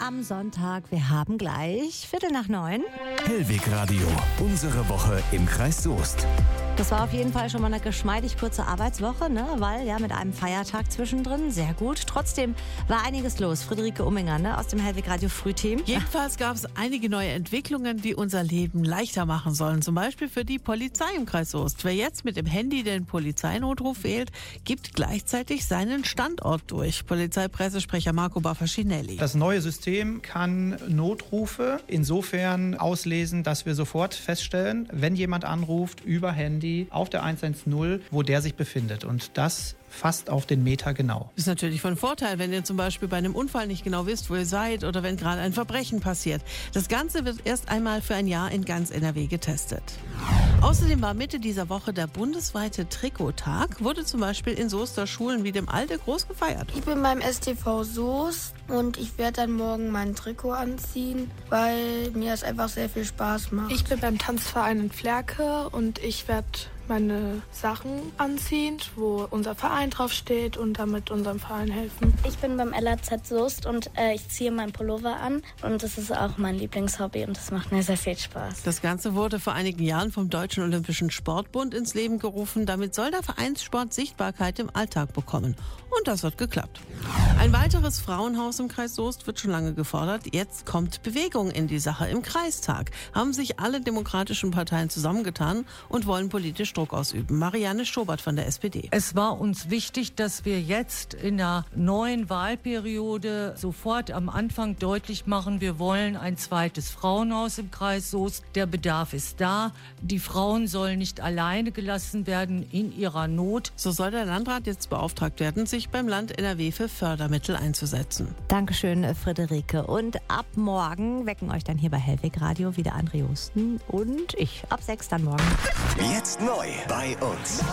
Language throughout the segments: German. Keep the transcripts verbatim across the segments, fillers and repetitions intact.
am Sonntag. Wir haben gleich Viertel nach neun. Hellweg Radio, unsere Woche im Kreis Soest. Das war auf jeden Fall schon mal eine geschmeidig kurze Arbeitswoche, ne? Weil ja mit einem Feiertag zwischendrin, sehr gut. Trotzdem war einiges los. Friederike Umminger, ne? Aus dem Hellweg Radio Frühteam. Jedenfalls gab es einige neue Entwicklungen, die unser Leben leichter machen sollen. Zum Beispiel für die Polizei im Kreis Soest. Wer jetzt mit dem Handy den Polizeinotruf wählt, gibt gleichzeitig seinen Standort durch. Polizeipressesprecher Marco Baffacinelli. Das neue System kann Notrufe insofern auslesen, dass wir sofort feststellen, wenn jemand anruft über Handy auf der eins eins null, wo der sich befindet. Und das fast auf den Meter genau. Ist natürlich von Vorteil, wenn ihr zum Beispiel bei einem Unfall nicht genau wisst, wo ihr seid oder wenn gerade ein Verbrechen passiert. Das Ganze wird erst einmal für ein Jahr in ganz N R W getestet. Außerdem war Mitte dieser Woche der bundesweite Trikottag, wurde zum Beispiel in Soester Schulen wie dem Alte groß gefeiert. Ich bin beim S T V Soest und ich werde dann morgen mein Trikot anziehen, weil mir es einfach sehr viel Spaß macht. Ich bin beim Tanzverein in Flerke und ich werde meine Sachen anziehen, wo unser Verein draufsteht und damit unserem Verein helfen. Ich bin beim L A Z Soest und äh, ich ziehe meinen Pullover an und das ist auch mein Lieblingshobby und das macht mir sehr viel Spaß. Das Ganze wurde vor einigen Jahren vom Deutschen Olympischen Sportbund ins Leben gerufen. Damit soll der Vereinssport Sichtbarkeit im Alltag bekommen. Und das hat geklappt. Ein weiteres Frauenhaus im Kreis Soest wird schon lange gefordert. Jetzt kommt Bewegung in die Sache. Im Kreistag haben sich alle demokratischen Parteien zusammengetan und wollen politisch Druck ausüben. Marianne Schobert von der S P D. Es war uns wichtig, dass wir jetzt in der neuen Wahlperiode sofort am Anfang deutlich machen, wir wollen ein zweites Frauenhaus im Kreis Soest. Der Bedarf ist da. Die Frauen sollen nicht alleine gelassen werden in ihrer Not. So soll der Landrat jetzt beauftragt werden, sich beim Land N R W für Fördermittel einzusetzen. Dankeschön, Friederike. Und ab morgen wecken euch dann hier bei Hellweg Radio wieder André Justen und ich. Ab sechs dann morgen. Jetzt neu bei uns.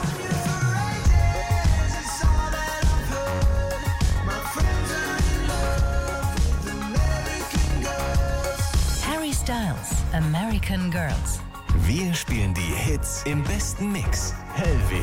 Harry Styles, American Girls. Wir spielen die Hits im besten Mix. Hellweg.